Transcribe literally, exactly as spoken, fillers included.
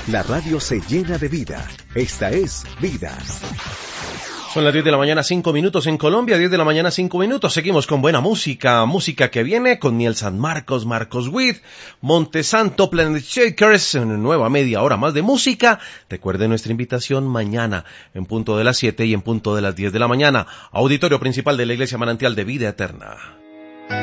La radio se llena de vida. Esta es Vida. Son las diez de la mañana, cinco minutos en Colombia, diez de la mañana, cinco minutos. Seguimos con buena música, música que viene con Niel San Marcos, Marcos Witt, Montesanto, Planet Shakers, en nueva media hora más de música. Recuerde nuestra invitación mañana en punto de las siete y en punto de las diez de la mañana. Auditorio principal de la Iglesia Manantial de Vida Eterna.